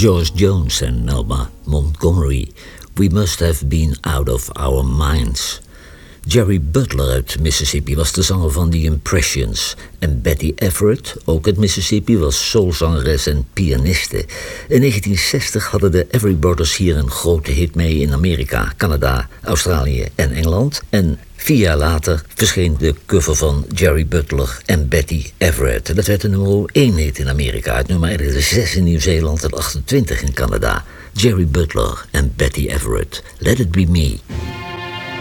George Jones en Alma Montgomery. We must have been out of our minds. Jerry Butler uit Mississippi was de zanger van The Impressions. En Betty Everett, ook uit Mississippi, was soulzangeres en pianiste. In 1960 hadden de Every Brothers hier een grote hit mee in Amerika, Canada, Australië en Engeland. En 4 jaar later verscheen de cover van Jerry Butler en Betty Everett. Dat werd de nummer 1 hit in Amerika, uit nummer 6 in Nieuw-Zeeland en 28 in Canada. Jerry Butler en Betty Everett. Let It Be Me.